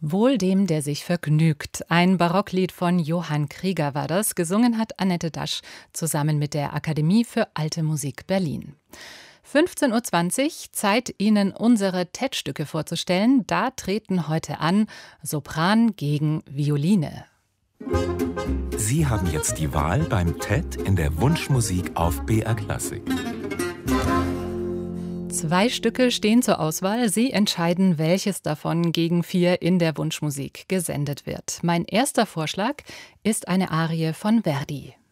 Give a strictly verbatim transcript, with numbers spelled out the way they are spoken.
Wohl dem, der sich vergnügt. Ein Barocklied von Johann Krieger war das. Gesungen hat Annette Dasch zusammen mit der Akademie für Alte Musik Berlin. fünfzehn Uhr zwanzig, Zeit, Ihnen unsere T E D-Stücke vorzustellen. Da treten heute an Sopran gegen Violine. Sie haben jetzt die Wahl beim T E D in der Wunschmusik auf B R Klassik. Zwei Stücke stehen zur Auswahl. Sie entscheiden, welches davon gegen vier in der Wunschmusik gesendet wird. Mein erster Vorschlag ist eine Arie von Verdi.